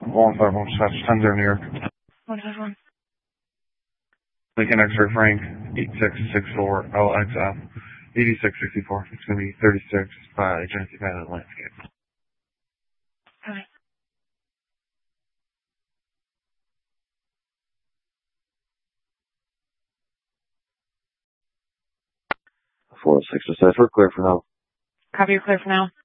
151 dispatch, 10-0 New York. 151. Lincoln X-ray Frank, 8664 LXF, 8664. It's going to be 36 by Genesee Pilot Landscape. Okay. 406 decipher, clear for now. Copy, you're clear for now.